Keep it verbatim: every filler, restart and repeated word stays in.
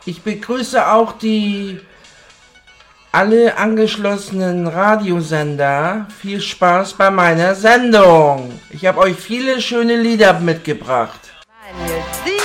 Ich begrüße auch die alle angeschlossenen Radiosender. Viel Spaß bei meiner Sendung. Ich habe euch viele schöne Lieder mitgebracht.